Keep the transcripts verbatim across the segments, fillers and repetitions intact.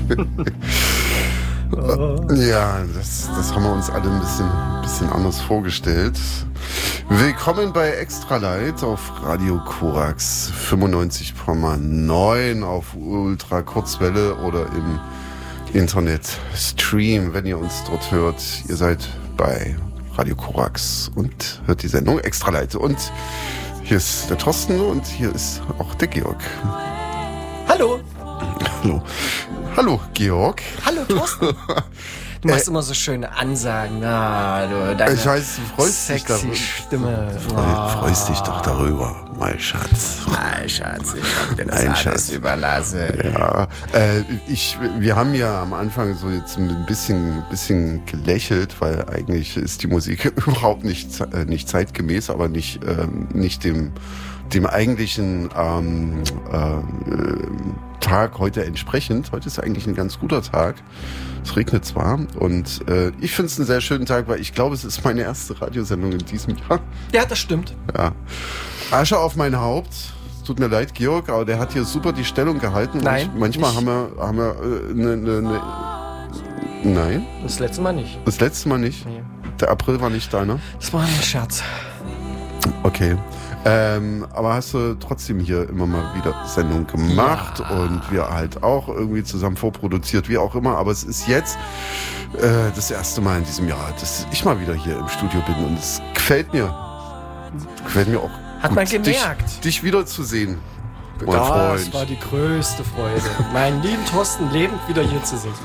Oh. Ja, das, das haben wir uns alle ein bisschen, ein bisschen anders vorgestellt. Willkommen bei Extra Light auf Radio Korax fünfundneunzig Komma neun auf Ultra Kurzwelle oder im Internet Stream, wenn ihr uns dort hört. Ihr seid bei Radio Korax und hört die Sendung Extra Light. Und hier ist der Thorsten und hier ist auch der Georg. Hallo. Hallo. Hallo, Georg. Hallo, Thorsten. Du machst äh, immer so schöne Ansagen. Ah, du, deine ich weiß, du freust dich darüber. Stimme. Du oh. freust dich doch darüber, mein Schatz. Mein Schatz, ich hab dir das mein alles Schatz. überlassen. Ja, äh, ich, wir haben ja am Anfang so jetzt ein bisschen, bisschen gelächelt, weil eigentlich ist die Musik überhaupt nicht, äh, nicht zeitgemäß, aber nicht, ähm, nicht dem, dem eigentlichen ähm, äh, Tag heute entsprechend. Heute ist eigentlich ein ganz guter Tag. Es regnet zwar und äh, ich finde es einen sehr schönen Tag, weil ich glaube, es ist meine erste Radiosendung in diesem Jahr. Ja, das stimmt. Ja. Asche auf mein Haupt. Es tut mir leid, Georg, aber der hat hier super die Stellung gehalten. Nein. Manchmal nicht. haben wir, haben wir äh, ne, ne, ne. Nein. Das letzte Mal nicht. Das letzte Mal nicht. Nee. Der April war nicht deiner. Das war ein Scherz. Okay. Ähm, aber hast du trotzdem hier immer mal wieder Sendung gemacht ja. und wir halt auch irgendwie zusammen vorproduziert, wie auch immer. Aber es ist jetzt äh, das erste Mal in diesem Jahr, dass ich mal wieder hier im Studio bin und es gefällt mir. Gefällt mir auch. Hat gut, man gemerkt. Dich, dich wiederzusehen. Mein das Freund. war die größte Freude. Meinen lieben Thorsten lebend wieder hier zu sehen.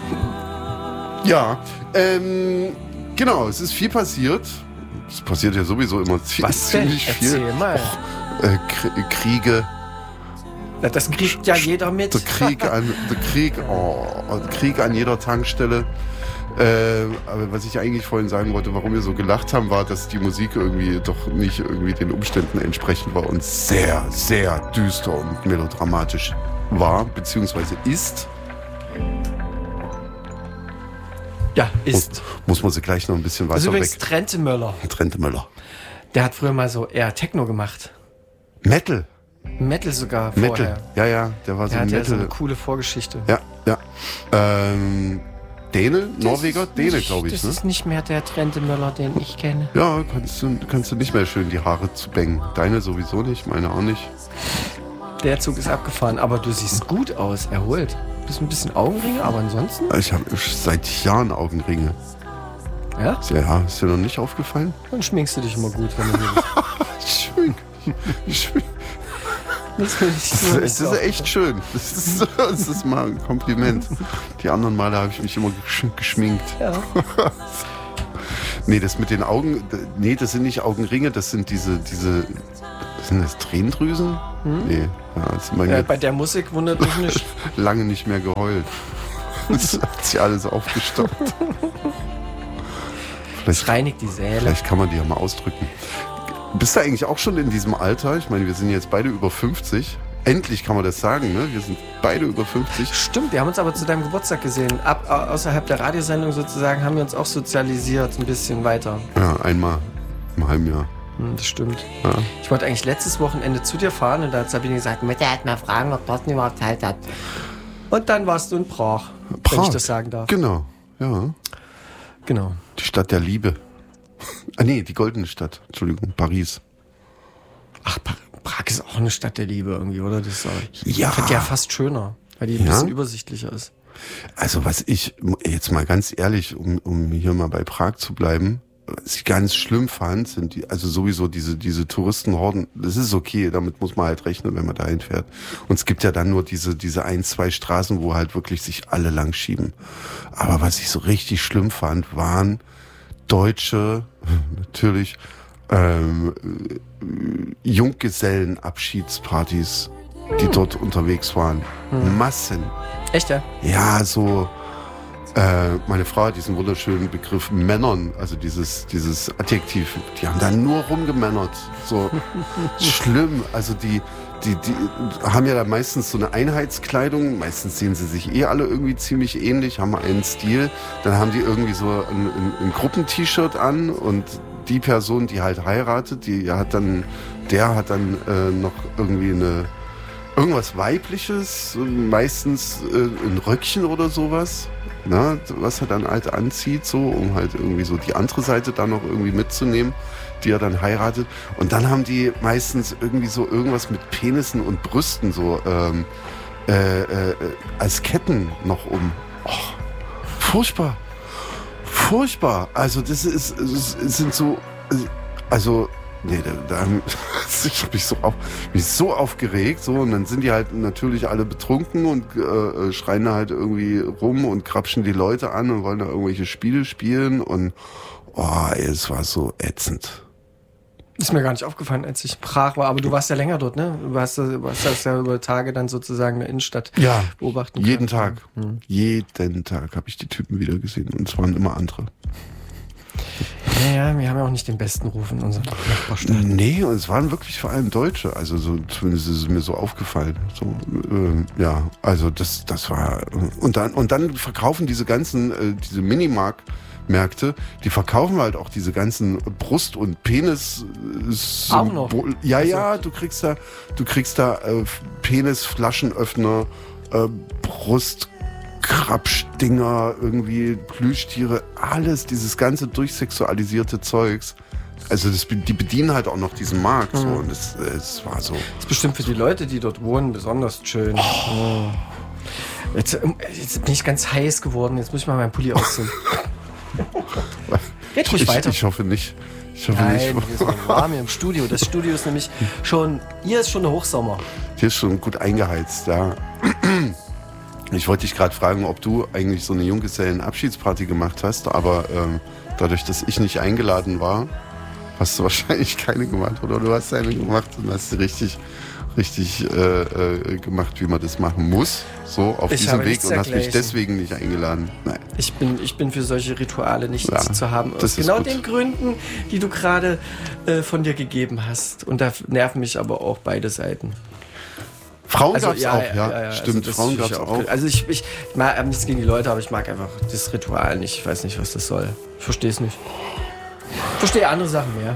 Ja, ähm, genau, es ist viel passiert. Es passiert ja sowieso immer zie- Was ziemlich denn? viel. Erzähl mal. Och, äh, K- Kriege. Ja, das kriegt ja jeder mit. Der Krieg an, der Krieg, oh, Krieg an jeder Tankstelle. Äh, aber was ich eigentlich vorhin sagen wollte, warum wir so gelacht haben, war, dass die Musik irgendwie doch nicht irgendwie den Umständen entsprechend war und sehr, sehr düster und melodramatisch war, beziehungsweise ist. Ja, ist. Muss, muss man sie gleich noch ein bisschen weiter Das ist übrigens weg. Trente Möller. Trente Möller. Der hat früher mal so eher Techno gemacht. Metal. Metal sogar Metal. vorher. Ja, ja, der war so Der ein hat ja Metal. so eine coole Vorgeschichte. Ja, ja. Ähm, Däne, Das Norweger, ist Däne, nicht- glaube ich. Das Ne? ist nicht mehr der Trente Möller, den ich kenne. Ja, kannst du, kannst du nicht mehr schön die Haare zu bängen. Deine sowieso nicht, meine auch nicht. Der Zug ist abgefahren, aber du siehst gut aus, erholt. Bist ein bisschen Augenringe, aber ansonsten? Ich habe seit Jahren Augenringe. Ja? Ja, ist dir noch nicht aufgefallen? Dann schminkst du dich immer gut, wenn du willst. Schön. Schön. Das will ich Das, nur das nicht ist echt schön. Das ist, das ist mal ein Kompliment. Die anderen Male habe ich mich immer gesch- geschminkt. Ja. Nee, das mit den Augen, nee, das sind nicht Augenringe, das sind diese, diese, sind das Tränendrüsen? Hm? Nee, ja, das sind bei Ja, mir bei der Musik wundert mich nicht. lange nicht mehr geheult. Das hat sich alles aufgestockt. Das reinigt die Seele. Vielleicht kann man die ja mal ausdrücken. Bist du eigentlich auch schon in diesem Alter? Ich meine, wir sind jetzt beide über fünfzig. Endlich kann man das sagen, ne? Wir sind beide über fünfzig. Stimmt, wir haben uns aber zu deinem Geburtstag gesehen. Ab, au- außerhalb der Radiosendung sozusagen haben wir uns auch sozialisiert, ein bisschen weiter. Ja, einmal im halben Jahr. Hm, das stimmt. Ja. Ich wollte eigentlich letztes Wochenende zu dir fahren und da hat Sabine gesagt, Mutter hat mal fragen, ob Thorsten überhaupt Zeit hat. Und dann warst du in Prag, Prag. wenn ich das sagen darf. Genau, ja. Genau. Die Stadt der Liebe. Ah nee, die goldene Stadt. Entschuldigung, Paris. Ach, Pa- Prag ist auch eine Stadt der Liebe irgendwie, oder? Das ist auch, Ja. Ich finde die ja fast schöner, weil die ein Ja? bisschen übersichtlicher ist. Also was ich, jetzt mal ganz ehrlich, um, um hier mal bei Prag zu bleiben, was ich ganz schlimm fand, sind die, also sowieso diese, diese Touristenhorden, das ist okay, damit muss man halt rechnen, wenn man dahin fährt. Und es gibt ja dann nur diese, diese ein, zwei Straßen, wo halt wirklich sich alle lang schieben. Aber was ich so richtig schlimm fand, waren deutsche, natürlich, ähm, Junggesellenabschiedspartys, die dort unterwegs waren. Massen. Echt, ja? Ja, so, äh, meine Frau hat diesen wunderschönen Begriff Männern, also dieses, dieses Adjektiv, die haben da nur rumgemännert. So schlimm, also die, die, die haben ja da meistens so eine Einheitskleidung, meistens sehen sie sich eh alle irgendwie ziemlich ähnlich, haben einen Stil, dann haben die irgendwie so ein, ein, ein Gruppen-T-Shirt an und die Person, die halt heiratet, die hat dann, der hat dann äh, noch irgendwie eine irgendwas Weibliches, meistens äh, ein Röckchen oder sowas, ne, was er dann halt anzieht, so, um halt irgendwie so die andere Seite dann noch irgendwie mitzunehmen, die er dann heiratet. Und dann haben die meistens irgendwie so irgendwas mit Penissen und Brüsten so ähm, äh, äh, als Ketten noch um. Oh, furchtbar. Furchtbar. Also das ist, es sind so, also nee, da, da ich habe mich so auf, mich so aufgeregt, so, und dann sind die halt natürlich alle betrunken und äh, schreien da halt irgendwie rum und krapschen die Leute an und wollen da irgendwelche Spiele spielen und oh, ey, es war so ätzend. Ist mir gar nicht aufgefallen, als ich in Prag war, aber du warst ja länger dort, ne? Du hast, du hast das ja über Tage dann sozusagen in der Innenstadt ja, beobachten können. Jeden Tag. Hm. Jeden Tag habe ich die Typen wieder gesehen und es waren immer andere. Ja, ja, wir haben ja auch nicht den besten Ruf in unserem Nachbarstaat. Nee, und es waren wirklich vor allem Deutsche, also so, zumindest ist es mir so aufgefallen. So, äh, ja, also das, das war, und dann, und dann verkaufen diese ganzen, äh, diese Minimark Märkte, die verkaufen halt auch diese ganzen Brust- und Penis äh, auch noch. Ja, ja, du kriegst da, du kriegst da äh, Penis-Flaschenöffner, äh, Brustkrabstinger, irgendwie Plüschtiere, alles, dieses ganze durchsexualisierte Zeugs. Also das, die bedienen halt auch noch diesen Markt. Mhm. So, und es, es war so. Das ist bestimmt für die Leute, die dort wohnen, besonders schön. Oh. Jetzt, jetzt bin ich ganz heiß geworden, jetzt muss ich mal meinen Pulli ausziehen. Geht ruhig ich, weiter. Ich hoffe nicht. Ich hoffe Nein, nicht. wir sind warm hier im Studio. Das Studio ist nämlich schon, hier ist schon der Hochsommer. Hier ist schon gut eingeheizt, ja. Ich wollte dich gerade fragen, ob du eigentlich so eine Junggesellen-Abschiedsparty gemacht hast, aber ähm, dadurch, dass ich nicht eingeladen war, hast du wahrscheinlich keine gemacht, oder du hast eine gemacht und hast sie richtig, richtig äh, äh, gemacht, wie man das machen muss, so auf ich diesem Weg, und hast dergleichen. mich deswegen nicht eingeladen. Nein. Ich bin, ich bin für solche Rituale nicht ja, zu haben, aus das ist genau gut. den Gründen, die du gerade äh, von dir gegeben hast. Und da nerven mich aber auch beide Seiten. Frauen also, gab es ja, auch, ja, ja, ja, ja stimmt, also Frauen gab es auch. Also ich, ich mag nichts gegen die Leute, aber ich mag einfach das Ritual nicht. Ich weiß nicht, was das soll. Ich verstehe es nicht. Ich verstehe andere Sachen mehr.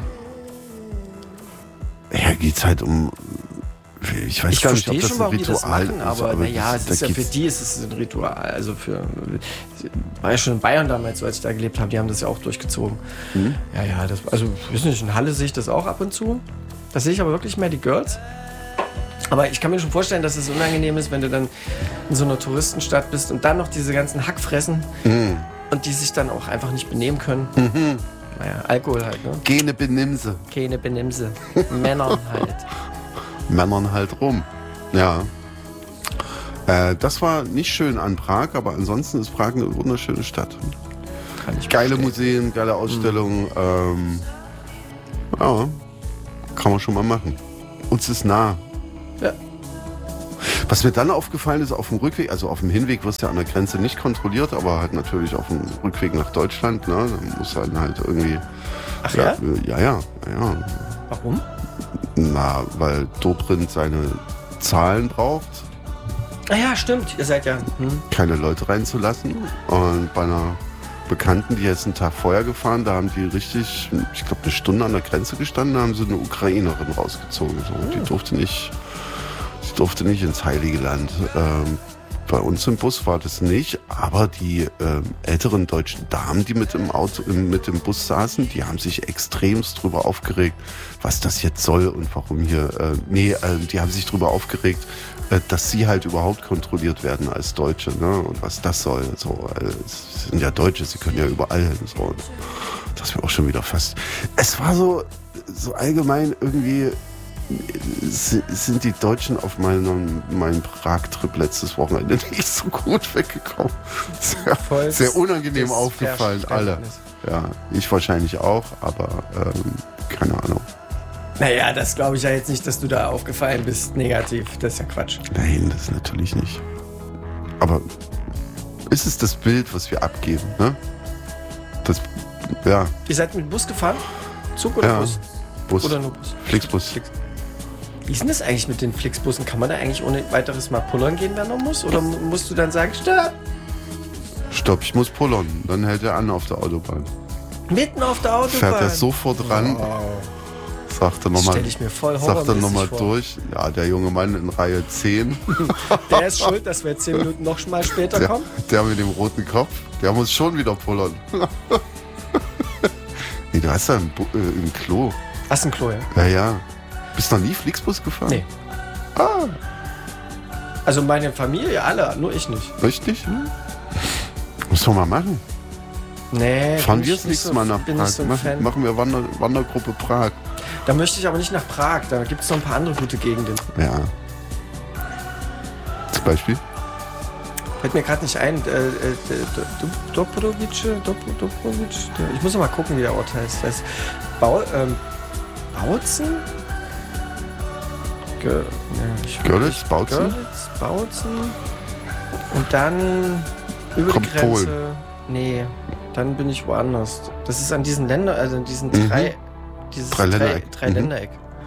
Ja, geht's halt um. Ich weiß ich gar nicht, ob das schon, ein Ritual machen, ist. Aber, aber naja, das, es ist ja für die ist es ein Ritual. Also für war ja schon in Bayern damals, so als ich da gelebt habe, die haben das ja auch durchgezogen. Mhm. Ja, ja, das, also wissen nicht, in Halle sehe ich das auch ab und zu. Das sehe ich aber wirklich mehr die Girls. Aber ich kann mir schon vorstellen, dass es unangenehm ist, wenn du dann in so einer Touristenstadt bist und dann noch diese ganzen Hackfressen mhm. und die sich dann auch einfach nicht benehmen können. Mhm. Naja, Alkohol halt, ne? Gene Benimse. Gene Benimse. Männern halt. Männern halt rum. Ja. Äh, das war nicht schön an Prag, aber ansonsten ist Prag eine wunderschöne Stadt. Kann ich geile verstehen. Museen, geile Ausstellungen. Mhm. Ähm, ja, kann man schon mal machen. Uns ist nah. Ja. Was mir dann aufgefallen ist, auf dem Rückweg, also auf dem Hinweg wirst du ja an der Grenze nicht kontrolliert, aber halt natürlich auf dem Rückweg nach Deutschland, ne, dann muss halt halt irgendwie... Ach ja? Ja, ja, ja. Warum? Na, weil Dobrindt seine Zahlen braucht. Ah ja, stimmt, ihr seid ja... Hm. Keine Leute reinzulassen. Und bei einer Bekannten, die jetzt einen Tag vorher gefahren, da haben die richtig, ich glaube, eine Stunde an der Grenze gestanden, da haben sie eine Ukrainerin rausgezogen. So. Oh. Die durfte nicht... Ich durfte nicht ins Heilige Land. Ähm, bei uns im Bus war das nicht, aber die ähm, älteren deutschen Damen, die mit im Auto, mit dem Bus saßen, die haben sich extremst drüber aufgeregt, was das jetzt soll und warum hier. Äh, nee, äh, die haben sich drüber aufgeregt, äh, dass sie halt überhaupt kontrolliert werden als Deutsche, ne? Und was das soll. So, äh, sie sind ja Deutsche, sie können ja überall hin. So. Und das war auch schon wieder fast. Es war so, so allgemein irgendwie. Sind die Deutschen auf meinem, meinem Prag-Trip letztes Wochenende nicht so gut weggekommen. Sehr, sehr unangenehm aufgefallen, alle. Ja, ich wahrscheinlich auch, aber ähm, keine Ahnung. Naja, das glaube ich ja jetzt nicht, dass du da aufgefallen bist, negativ. Das ist ja Quatsch. Nein, das natürlich nicht. Aber ist es das Bild, was wir abgeben, ne? Das, ja. Ihr seid mit dem Bus gefahren? Zug oder ja, Bus? Bus? Oder nur Bus? Flixbus. Flix. Wie ist denn das eigentlich mit den Flixbussen? Kann man da eigentlich ohne weiteres mal pullern gehen, wenn man muss? Oder musst du dann sagen, stopp? Stopp, ich muss pullern. Dann hält er an auf der Autobahn. Mitten auf der Autobahn? Fährt er sofort ran. Wow. Sagte noch mal, stelle ich mir voll sagte nochmal vor. durch. Ja, der junge Mann in Reihe zehn. Der ist schuld, dass wir zehn Minuten noch mal später der, kommen. Der mit dem roten Kopf, der muss schon wieder pullern. Nee, du hast ja ein, Bu- äh, ein Klo. Hast du ein Klo, ja? Ja, ja. Bist du noch nie Flixbus gefahren? Nee. Ah, Also meine Familie, alle, nur ich nicht. richtig? Hm? Muss man mal machen. Nee. Fahren bin wir ich das nicht nächste so- Mal nach bin Prag. nicht so ein machen, Fan. machen wir Wander, Wandergruppe Prag. Da möchte ich aber nicht nach Prag. Da gibt es noch ein paar andere gute Gegenden. Ja. Zum Beispiel? Fällt mir gerade nicht ein. Äh, äh, Dobrovic, Dobrovic. Ich muss noch mal gucken, wie der Ort heißt. Das heißt Bau, ähm, Bautzen? Ge, ja, ich- Görlitz, Bautzen? Görlitz, Bautzen. Und dann über Kommt die Grenze. Polen. Nee, dann bin ich woanders. Das ist an diesen Ländern, also an diesen Mhm. drei, dieses Drei drei, Ländereck. drei Mhm. Ländereck.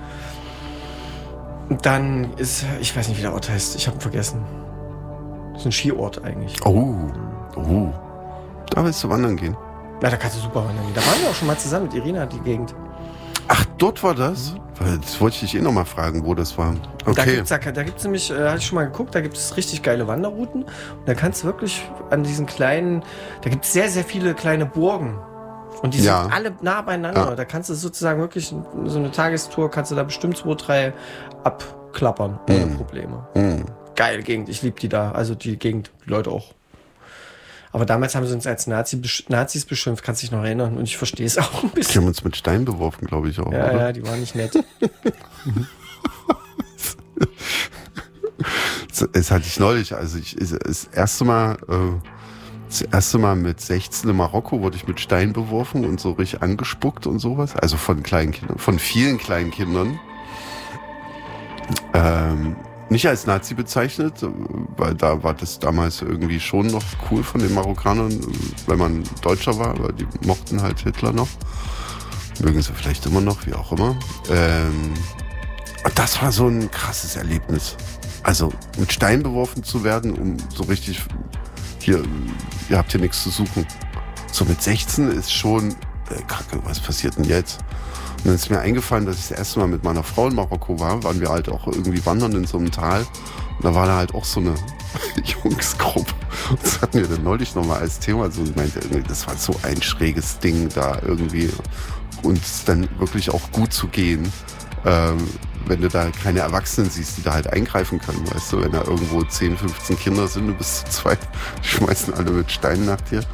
Und dann ist, ich weiß nicht, wie der Ort heißt. Ich habe ihn vergessen. Das ist ein Skiort eigentlich. Oh, oh. Da willst du wandern gehen. Ja, da kannst du super wandern gehen. Da waren wir auch schon mal zusammen mit Irina, die Gegend. Ach, dort war das? Weil das wollte ich dich eh noch mal fragen, wo das war. Da Okay. gibt's, da, da gibt's nämlich, äh, hatte ich schon mal geguckt, da gibt es richtig geile Wanderrouten. Und da kannst du wirklich an diesen kleinen, da gibt es sehr, sehr viele kleine Burgen. Und die Ja. sind alle nah beieinander. Ja. Da kannst du sozusagen wirklich, so eine Tagestour, kannst du da bestimmt zwei, drei abklappern, ohne Mhm. Probleme. Hm. Geile Gegend, ich liebe die da. Also die Gegend, die Leute auch. Aber damals haben sie uns als Nazi, Nazis beschimpft, kannst dich noch erinnern. Und ich verstehe es auch ein Die bisschen. haben uns mit Steinen beworfen, glaube ich auch, Ja, oder? ja, die waren nicht nett. Das, das hatte ich neulich. Also ich, das erste Mal, äh, das erste Mal mit sechzehn in Marokko wurde ich mit Steinen beworfen und so richtig angespuckt und sowas. Also von kleinen Kindern, von vielen kleinen Kindern. Ähm, nicht als Nazi bezeichnet, weil da war das damals irgendwie schon noch cool von den Marokkanern, wenn man Deutscher war, weil die mochten halt Hitler noch. Mögen sie vielleicht immer noch, wie auch immer. Ähm, und das war so ein krasses Erlebnis. Also mit Stein beworfen zu werden, um so richtig, hier, ihr habt hier nichts zu suchen. So mit sechzehn ist schon, äh, kacke, was passiert denn jetzt? Und dann ist mir eingefallen, dass ich das erste Mal mit meiner Frau in Marokko war, waren wir halt auch irgendwie wandern in so einem Tal. Und da war da halt auch so eine Jungsgruppe. Und das hatten wir dann neulich nochmal als Thema. So, ich meinte, irgendwie, das war so ein schräges Ding da irgendwie. Uns dann wirklich auch gut zu gehen, ähm, wenn du da keine Erwachsenen siehst, die da halt eingreifen können. Weißt du, wenn da irgendwo zehn, fünfzehn Kinder sind, du bist zu zweit, die schmeißen alle mit Steinen nach dir.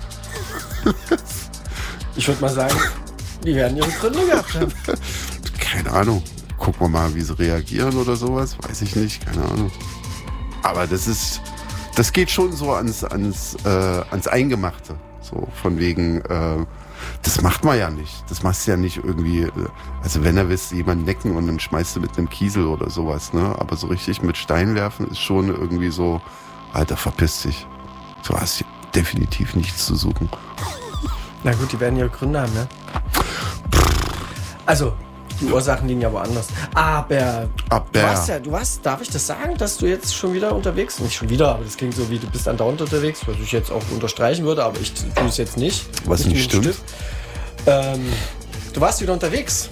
Ich würde mal sagen, die werden ihre Gründe gehabt haben. Keine Ahnung. Gucken wir mal, wie sie reagieren oder sowas. Weiß ich nicht, keine Ahnung. Aber das ist, das geht schon so ans, ans, äh, ans Eingemachte. So von wegen, äh, das macht man ja nicht. Das machst du ja nicht irgendwie, äh, also wenn er willst du jemanden necken und dann schmeißt du mit einem Kiesel oder sowas, ne? Aber so richtig mit Stein werfen ist schon irgendwie so, Alter, verpiss dich. Du hast hier definitiv nichts zu suchen. Na gut, die werden ihre Gründe haben, ne? Also, die Ursachen liegen ja woanders. Aber, Aber. du warst ja, du warst, darf ich das sagen, dass du jetzt schon wieder unterwegs bist? Nicht schon wieder, aber das klingt so wie, du bist andauernd unterwegs, was ich jetzt auch unterstreichen würde, aber ich tue es jetzt nicht. Was nicht stimmt. Stück. Ähm, du warst wieder unterwegs.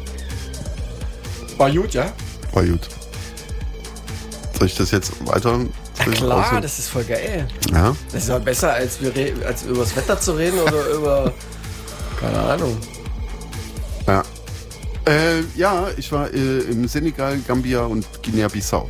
War gut, ja? War gut. Soll ich das jetzt weiter? Na klar, Also, das ist voll geil. ja. Das ist ja besser, als, wir re- als über das Wetter zu reden oder über, keine Ahnung. Ja. Äh, ja, ich war äh, im Senegal, Gambia und Guinea-Bissau.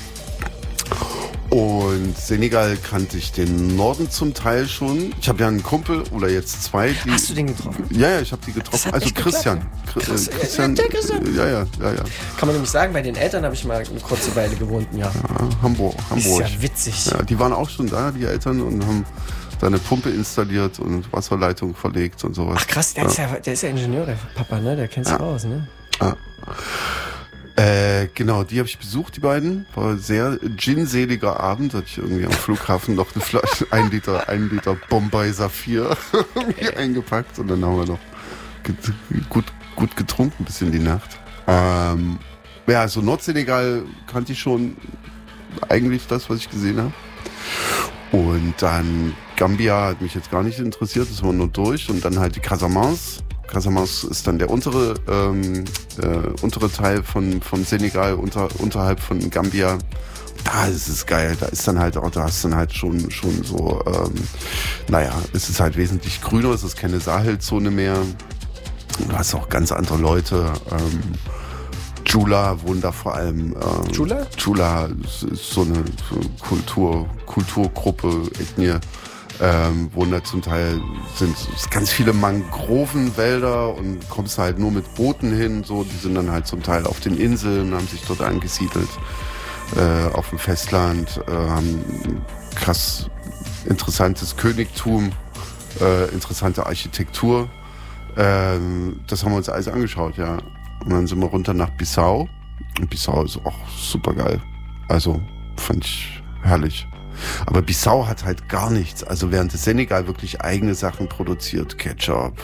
Und Senegal kannte ich den Norden zum Teil schon. Ich habe ja einen Kumpel oder jetzt zwei. Die, Hast du den getroffen? Ja, ja, ich habe die Das getroffen. hat Also echt Christian. geklappt. Chris, Krass, äh, ja, Christian. der Christian. äh, Ja, ja, ja, ja. Kann man nämlich sagen, bei den Eltern habe ich mal eine kurze Weile gewohnt, ja. ja Hamburg, Ist Hamburg. ja witzig. Ja, die waren auch schon da, die Eltern, und haben da eine Pumpe installiert und Wasserleitung verlegt und sowas. Ach krass, der, ja. Ist ja, der ist ja Ingenieur, der Papa, ne? Der kennt sich Ja. aus, ne? Ah. Äh, genau, die habe ich besucht, die beiden. War ein sehr ginseliger Abend. Hatte ich irgendwie am Flughafen noch eine Flasche, ein Liter, ein Liter Bombay Saphir irgendwie eingepackt. Und dann haben wir noch get- gut, gut getrunken bis in die Nacht. Ähm, ja, also Nordsenegal kannte ich schon eigentlich das, was ich gesehen habe. Und dann Gambia hat mich jetzt gar nicht interessiert, das war nur durch. Und dann halt die Casamance. Casamance ist dann der untere, ähm, äh, untere Teil von, von Senegal, unter, unterhalb von Gambia. Da ist es geil, da ist dann halt auch, da hast du dann halt schon, schon so, ähm, naja, es ist halt wesentlich grüner, es ist keine Sahelzone mehr. Du hast auch ganz andere Leute. Ähm, Jula wohnen da vor allem. Ähm, Jula? Jula ist, ist so eine so Kultur, Kulturgruppe, Ethnie. Ähm, wohnen da zum Teil, sind ganz viele Mangrovenwälder und kommst halt nur mit Booten hin. So, die sind dann halt zum Teil auf den Inseln, haben sich dort angesiedelt. Äh, auf dem Festland, äh, haben krass interessantes Königtum, äh, interessante Architektur. Ähm, das haben wir uns alles angeschaut, ja. Und dann sind wir runter nach Bissau. Und Bissau ist auch super geil. Also fand ich herrlich. Aber Bissau hat halt gar nichts. Also während das Senegal wirklich eigene Sachen produziert, Ketchup,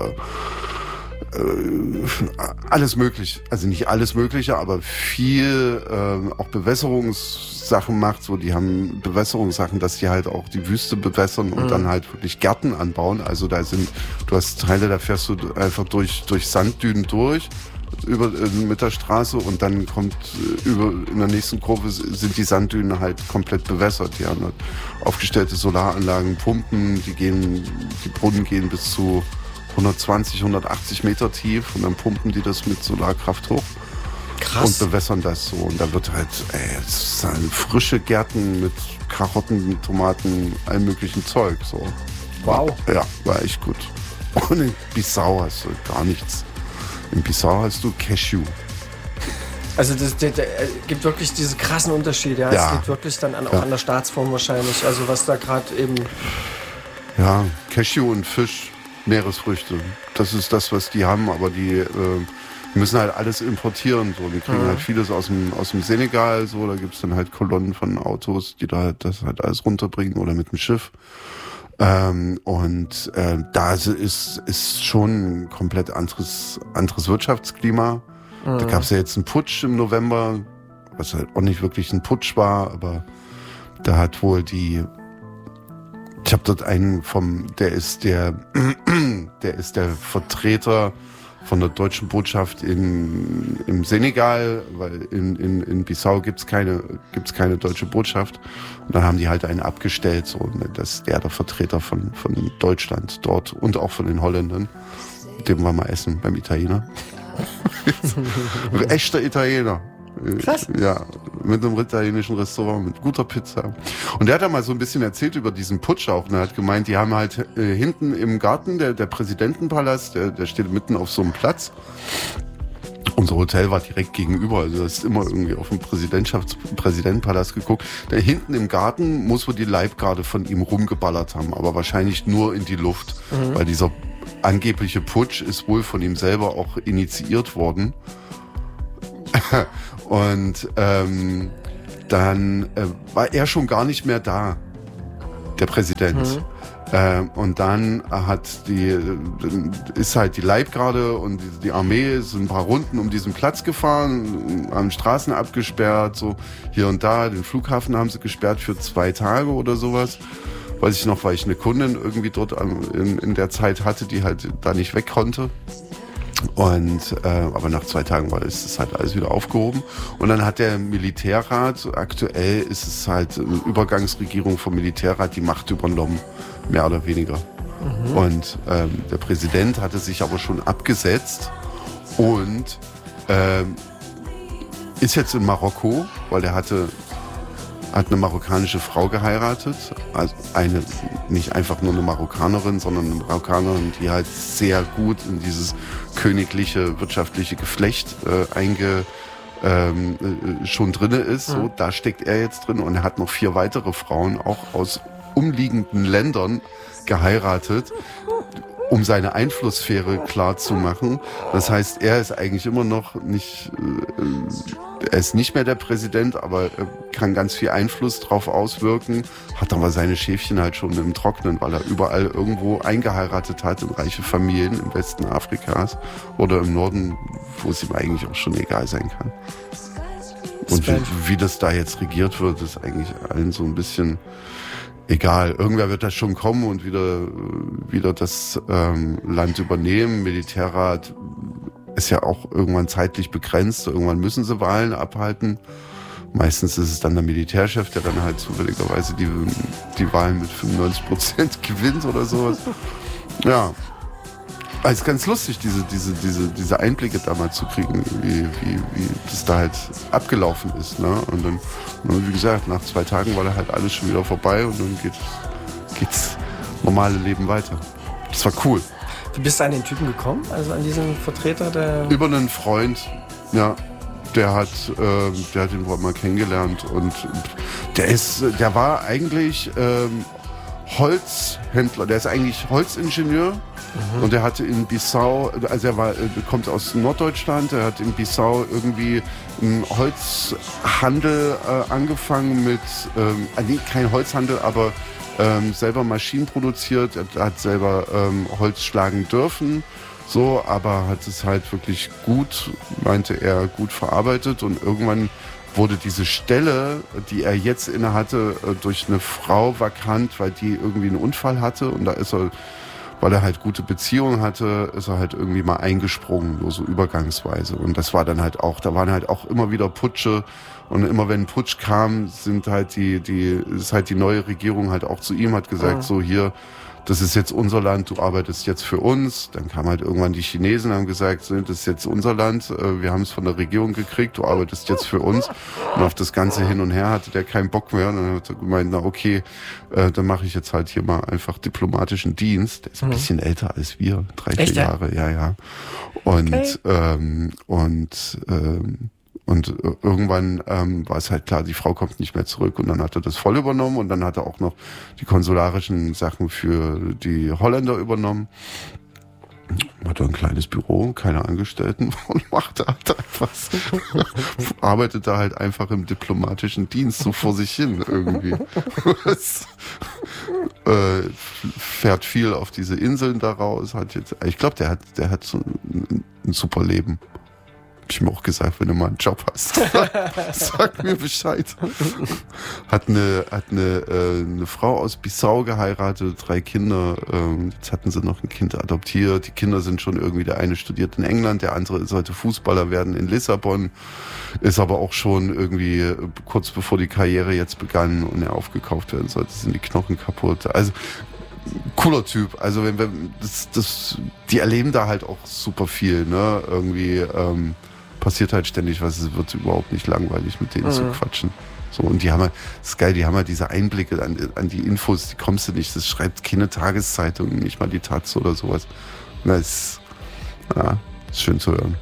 äh, äh, alles möglich. Also nicht alles Mögliche, aber viel äh, auch Bewässerungssachen macht. So, die haben Bewässerungssachen, dass die halt auch die Wüste bewässern und mhm. dann halt wirklich Gärten anbauen. Also da sind, du hast Teile, da fährst du einfach durch, durch Sanddünen durch. Über, äh, mit der Straße und dann kommt äh, über in der nächsten Kurve sind die Sanddünen halt komplett bewässert. Die haben halt aufgestellte Solaranlagen, Pumpen, die gehen, die Brunnen gehen bis zu hundertzwanzig, hundertachtzig Meter tief und dann pumpen die das mit Solarkraft hoch. Krass. Und bewässern das so. Und da wird halt, ey, es sind frische Gärten mit Karotten, Tomaten, allem möglichen Zeug. So. Wow. Ja, war echt gut. Und in Bissau hast du gar nichts. In Bissau hast du Cashew. Also das, das, das gibt wirklich diese krassen Unterschiede. Ja? Ja. Es liegt wirklich dann an, auch ja. an der Staatsform wahrscheinlich. Also was da gerade eben... Ja, Cashew und Fisch, Meeresfrüchte. Das ist das, was die haben. Aber die äh, müssen halt alles importieren. So. Die kriegen mhm. halt vieles aus dem, aus dem Senegal. So. Da gibt es dann halt Kolonnen von Autos, die da das halt alles runterbringen oder mit dem Schiff. Ähm, und äh, da ist, ist schon ein komplett anderes, anderes Wirtschaftsklima. Mhm. Da gab es ja jetzt einen Putsch im November, was halt auch nicht wirklich ein Putsch war, aber da hat wohl die, ich habe dort einen vom, der ist der, der ist der Vertreter von der deutschen Botschaft in, im Senegal, weil in, in, in Bissau gibt's keine, gibt's keine deutsche Botschaft. Und dann haben die halt einen abgestellt, so, dass der der Vertreter von, von Deutschland dort und auch von den Holländern, mit dem wir mal essen beim Italiener. Echter Italiener. Krass. Ja, mit einem italienischen Restaurant, mit guter Pizza. Und der hat da mal so ein bisschen erzählt über diesen Putsch auch. Und er hat gemeint, die haben halt äh, hinten im Garten, der, der Präsidentenpalast, der, der steht mitten auf so einem Platz. Unser Hotel war direkt gegenüber, also du hast immer irgendwie auf den Präsidentschafts- Präsidentenpalast geguckt. Da hinten im Garten muss wohl die Leibgarde von ihm rumgeballert haben, aber wahrscheinlich nur in die Luft, mhm. weil dieser angebliche Putsch ist wohl von ihm selber auch initiiert worden. Und ähm, dann äh, war er schon gar nicht mehr da, der Präsident. Mhm. Ähm, und dann hat die, ist halt die Leibgarde und die, die Armee sind ein paar Runden um diesen Platz gefahren, haben Straßen abgesperrt, so hier und da. Den Flughafen haben sie gesperrt für zwei Tage oder sowas. Weiß ich noch, weil ich eine Kundin irgendwie dort in, in der Zeit hatte, die halt da nicht weg konnte. Und äh, aber nach zwei Tagen war es halt alles wieder aufgehoben. Und dann hat der Militärrat, aktuell ist es halt eine Übergangsregierung vom Militärrat, die Macht übernommen, mehr oder weniger. Mhm. Und ähm, der Präsident hatte sich aber schon abgesetzt und ähm, ist jetzt in Marokko, weil er hatte hat eine marokkanische Frau geheiratet, also eine, nicht einfach nur eine Marokkanerin, sondern eine Marokkanerin, die halt sehr gut in dieses königliche, wirtschaftliche Geflecht äh, einge, ähm, äh, schon drinne ist. So, da steckt er jetzt drin und er hat noch vier weitere Frauen, auch aus umliegenden Ländern, geheiratet, um seine Einflusssphäre klar zu machen. Das heißt, er ist eigentlich immer noch nicht, äh, er ist nicht mehr der Präsident, aber er kann ganz viel Einfluss drauf auswirken, hat aber seine Schäfchen halt schon im Trocknen, weil er überall irgendwo eingeheiratet hat in reiche Familien im Westen Afrikas oder im Norden, wo es ihm eigentlich auch schon egal sein kann. Und wie, wie das da jetzt regiert wird, ist eigentlich allen so ein bisschen egal, irgendwer wird da schon kommen und wieder, wieder das ähm, Land übernehmen. Militärrat ist ja auch irgendwann zeitlich begrenzt. Irgendwann müssen sie Wahlen abhalten. Meistens ist es dann der Militärchef, der dann halt zufälligerweise die, die Wahlen mit fünfundneunzig Prozent gewinnt oder sowas. Ja. Es ist ganz lustig, diese, diese, diese, diese Einblicke da mal zu kriegen, wie, wie, wie das da halt abgelaufen ist. Ne? Und dann, wie gesagt, nach zwei Tagen war da halt alles schon wieder vorbei und dann geht, geht's normale Leben weiter. Das war cool. Wie bist du an den Typen gekommen? Also an diesen Vertreter der... Über einen Freund, ja. Der hat, äh, der hat ihn wohl mal kennengelernt und der ist, der war eigentlich ähm, Holzhändler, der ist eigentlich Holzingenieur. Mhm. Und er hatte in Bissau, also er war, kommt aus Norddeutschland, er hat in Bissau irgendwie einen Holzhandel äh, angefangen mit, ähm, nee, kein Holzhandel, aber ähm, selber Maschinen produziert, er hat selber ähm, Holz schlagen dürfen, so, aber hat es halt wirklich gut, meinte er, gut verarbeitet und irgendwann wurde diese Stelle, die er jetzt inne hatte, durch eine Frau vakant, weil die irgendwie einen Unfall hatte und da ist er, weil er halt gute Beziehungen hatte, ist er halt irgendwie mal eingesprungen, nur so übergangsweise. Und das war dann halt auch, da waren halt auch immer wieder Putsche. Und immer wenn ein Putsch kam, sind halt die, die, ist halt die neue Regierung halt auch zu ihm, hat gesagt, mhm. so hier, das ist jetzt unser Land, du arbeitest jetzt für uns. Dann kamen halt irgendwann die Chinesen und haben gesagt, so, das ist jetzt unser Land, wir haben es von der Regierung gekriegt, du arbeitest jetzt für uns. Und auf das Ganze hin und her hatte der keinen Bock mehr. Und dann hat er gemeint, na okay, äh, dann mache ich jetzt halt hier mal einfach diplomatischen Dienst. Der ist ein mhm. bisschen älter als wir, drei, Echt, vier Jahre, ja, ja. Und, okay. ähm, und, ähm, Und irgendwann ähm, war es halt klar, die Frau kommt nicht mehr zurück und dann hat er das voll übernommen und dann hat er auch noch die konsularischen Sachen für die Holländer übernommen. Hat er ein kleines Büro, keine Angestellten und machte halt einfach so, arbeitete halt einfach im diplomatischen Dienst so vor sich hin irgendwie. Es, äh, fährt viel auf diese Inseln da raus, hat jetzt, ich glaube, der hat, der hat so ein, ein super Leben. Hab ich mir auch gesagt, wenn du mal einen Job hast, sag mir Bescheid. Hat eine, hat eine, äh, eine Frau aus Bissau geheiratet, drei Kinder. Ähm, jetzt hatten sie noch ein Kind adoptiert. Die Kinder sind schon irgendwie, der eine studiert in England, der andere sollte Fußballer werden in Lissabon, ist aber auch schon irgendwie kurz bevor die Karriere jetzt begann und er aufgekauft werden sollte, sind die Knochen kaputt. Also cooler Typ. Also wenn wir das, das, die erleben da halt auch super viel, ne? Irgendwie ähm, passiert halt ständig was, es wird überhaupt nicht langweilig, mit denen mhm. zu quatschen. So, und die haben halt, das ist geil, die haben halt diese Einblicke an, an die Infos, die kommst du nicht, das schreibt keine Tageszeitung, nicht mal die Taz oder sowas. Das ist, ja, ist schön zu hören.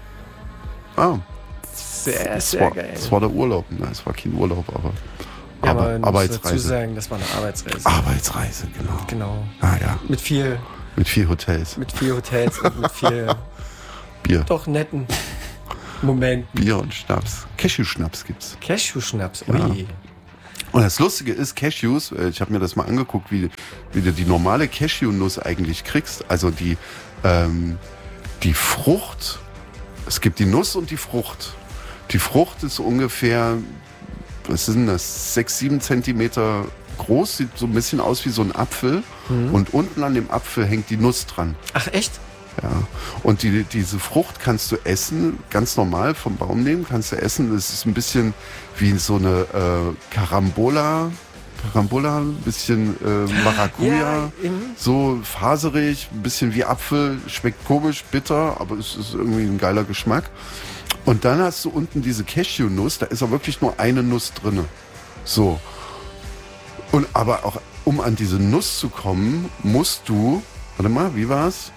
Ah. Sehr, das sehr war, geil. Das war der Urlaub, ne? Es war kein Urlaub, aber ja, aber aber Arbeitsreise. dazu sagen, das war eine Arbeitsreise. Arbeitsreise, genau. Genau. Ah, ja. Mit viel... Mit vier Hotels. Mit vier Hotels und mit viel... Bier. Doch netten Momenten. Bier und Schnaps. Cashew-Schnaps gibt's. Cashew-Schnaps, ui. Ja. Und das Lustige ist, Cashews, ich habe mir das mal angeguckt, wie, wie du die normale Cashew-Nuss eigentlich kriegst. Also die, ähm, die Frucht, es gibt die Nuss und die Frucht. Die Frucht ist ungefähr, was sind das, sechs, sieben Zentimeter groß, sieht so ein bisschen aus wie so ein Apfel. Mhm. Und unten an dem Apfel hängt die Nuss dran. Ach, echt? Ja. Und die, diese Frucht kannst du essen, ganz normal vom Baum nehmen, kannst du essen. Das ist ein bisschen wie so eine äh, Carambola. Carambola, ein bisschen äh, Maracuja, ja, so faserig, ein bisschen wie Apfel, schmeckt komisch, bitter, aber es ist irgendwie ein geiler Geschmack. Und dann hast du unten diese Cashew-Nuss, da ist auch wirklich nur eine Nuss drin. So. Und aber auch, um an diese Nuss zu kommen, musst du, warte mal, wie war's?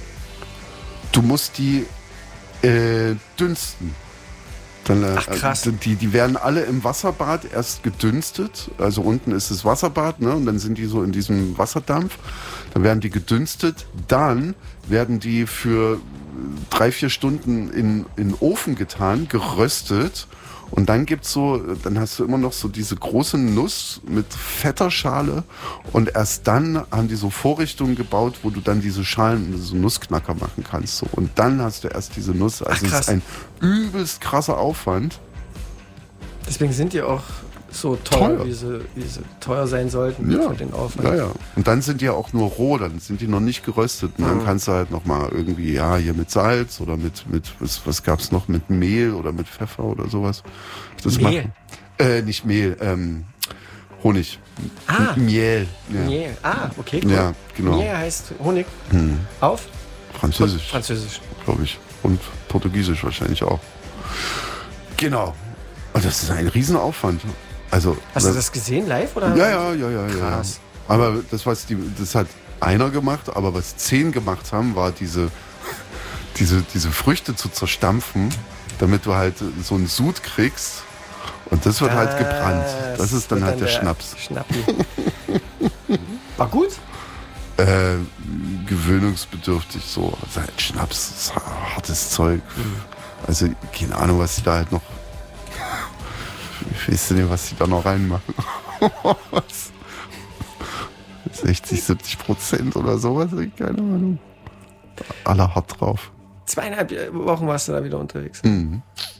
Du musst die äh, dünsten. Dann, äh, Ach, krass. Die, die werden alle im Wasserbad erst gedünstet. Also unten ist das Wasserbad, ne? Und dann sind die so in diesem Wasserdampf. Dann werden die gedünstet. Dann werden die für drei, vier Stunden in, in den Ofen getan, geröstet. Und dann gibt's so, dann hast du immer noch so diese große Nuss mit fetter Schale und erst dann haben die so Vorrichtungen gebaut, wo du dann diese Schalen, so Nussknacker machen kannst. So. Und dann hast du erst diese Nuss. Also es ist ein übelst krasser Aufwand. Deswegen sind die auch so teuer, Teuer. Wie, sie, wie sie teuer sein sollten Ja. für den Aufwand. Ja, ja. Und dann sind die ja auch nur roh, dann sind die noch nicht geröstet. Und dann kannst du halt nochmal irgendwie, ja, hier mit Salz oder mit, mit was, was gab's noch, mit Mehl oder mit Pfeffer oder sowas. Das Mehl? machen. Äh, nicht Mehl, ähm, Honig. Ah. M- Miel. Ja. Miel. Ah, okay, cool. Ja, genau. Miel heißt Honig. Hm. Auf? Französisch, Französisch. glaube ich. Und Portugiesisch wahrscheinlich auch. Genau. Und das ist ein Riesenaufwand. Also, Hast du das gesehen live? Oder? Ja, ja, ja, ja, Krass. ja. Aber das, was die, das hat einer gemacht, aber was zehn gemacht haben, war diese, diese, diese Früchte zu zerstampfen, damit du halt so einen Sud kriegst. Und das wird halt Ah, gebrannt. Das ist dann wird halt der, Schnaps. Schnappi. War gut? Äh, gewöhnungsbedürftig so. Also halt Schnaps, ist hartes Zeug. Also keine Ahnung, was die da halt noch. Ich weiß nicht, was die da noch reinmachen. Was? sechzig, siebzig Prozent oder sowas, keine Ahnung. Alle hart drauf. Zweieinhalb Wochen warst du da wieder unterwegs. Mhm.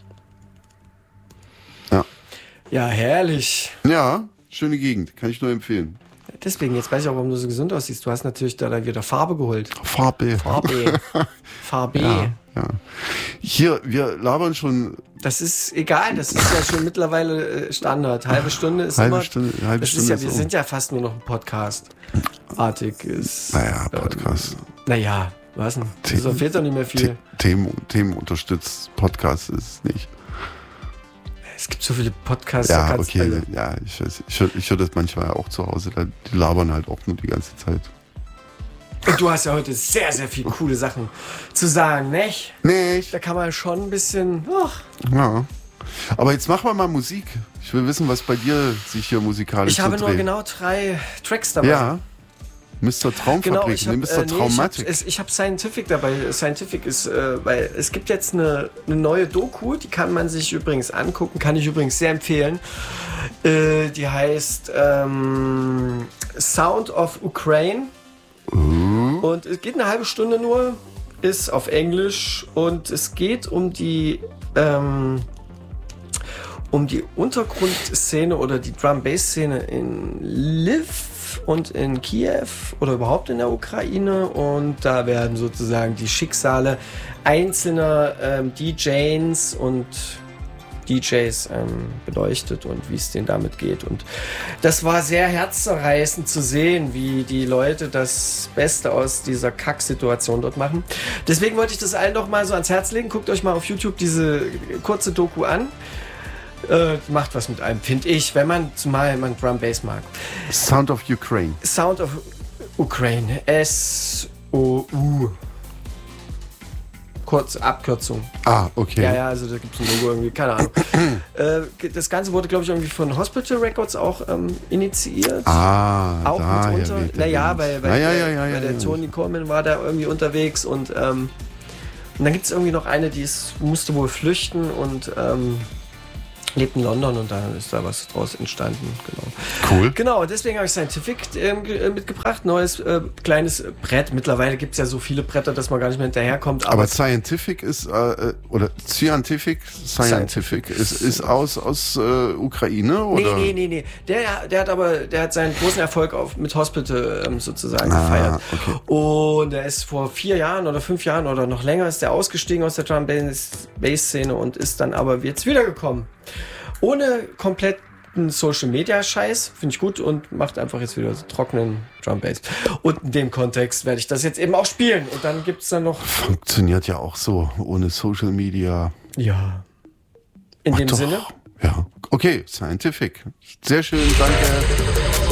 Ja. Ja, herrlich. Ja, schöne Gegend, kann ich nur empfehlen. Deswegen, jetzt weiß ich auch, warum du so gesund aussiehst. Du hast natürlich da dann wieder Farbe geholt. Farbe. Farbe. Farbe. Ja, ja. Hier, wir labern schon. Das ist egal, das ist ja schon mittlerweile äh, Standard. Halbe Stunde ist Halbe immer. Stunde, halbe das Stunde ist ja, ist wir um. sind ja fast nur noch ein Podcast. Artig ist. Naja, Podcast. Ähm, naja, was denn? Da fehlt doch nicht mehr viel. The- Themen, Themen unterstützt Podcast ist es nicht. Es gibt so viele Podcasts. da Ja, kannst okay, alle- ja, ich, weiß- ich, höre- ich höre das manchmal auch zu Hause, da- die labern halt auch nur die ganze Zeit. Und du hast ja heute sehr, sehr viele coole Sachen zu sagen, nicht? Nicht? Da kann man schon ein bisschen. Ach, Ja. Aber jetzt machen wir mal Musik. Ich will wissen, was bei dir sich hier musikalisch ich habe so nur dreht. genau drei Tracks dabei. Ja. Mister Traumfabrik, Genau, ich nee, habe Mister äh, nee, Traumatic. ich hab, ich hab Scientific dabei. Scientific ist, äh, weil es gibt jetzt eine, eine neue Doku, die kann man sich übrigens angucken, kann ich übrigens sehr empfehlen. Äh, die heißt ähm, Sound of Ukraine. Uh. Und es geht eine halbe Stunde nur, ist auf Englisch und es geht um die ähm, um die Untergrundszene oder die Drum-Bass-Szene in Lviv und in Kiew oder überhaupt in der Ukraine, und da werden sozusagen die Schicksale einzelner ähm, D Js und D Js ähm, beleuchtet und wie es denen damit geht. Und das war sehr herzzerreißend zu sehen, wie die Leute das Beste aus dieser Kacksituation dort machen. Deswegen wollte ich das allen noch mal so ans Herz legen. Guckt euch mal auf YouTube diese kurze Doku an. Äh, macht was mit einem, finde ich, wenn man zumal man Drum Bass mag. Sound of Ukraine. Sound of Ukraine. S O U. Kurz Abkürzung. Ah, okay. Ja, ja, also da gibt es ein Logo irgendwie, keine Ahnung. äh, das Ganze wurde, glaube ich, irgendwie von Hospital Records auch ähm, initiiert. Ah, auch daher mitunter. weht der Naja, Wind. weil, weil, ja, ja, der, ja, weil ja, der ja. Tony Coleman war da irgendwie unterwegs und, ähm, und dann gibt es irgendwie noch eine, die ist, musste wohl flüchten und ähm, lebt in London, und da ist da was draus entstanden. Genau. Cool. Genau, deswegen habe ich Scientific ähm, ge- äh, mitgebracht. Neues äh, kleines Brett. Mittlerweile gibt es ja so viele Bretter, dass man gar nicht mehr hinterherkommt. Aber, Aber Scientific ist, äh, oder Scientific, Scientific ist, ist aus, aus äh, Ukraine, nee, oder? nee, nee, nee. Der, der hat aber, der hat seinen großen Erfolg auf, mit Hospital ähm, sozusagen Ah, gefeiert. okay. Und er ist vor vier Jahren oder fünf Jahren oder noch länger ist er ausgestiegen aus der Drum-Bass-Szene und ist dann aber jetzt wiedergekommen. Ohne kompletten Social-Media-Scheiß, finde ich gut, und macht einfach jetzt wieder so trockenen Drum-Bass. Und in dem Kontext werde ich das jetzt eben auch spielen. Und dann gibt es dann noch... Funktioniert ja auch so, ohne Social Media. Ja. In Ach dem doch. Sinne... Ja. Okay, Scientific. Sehr schön, danke.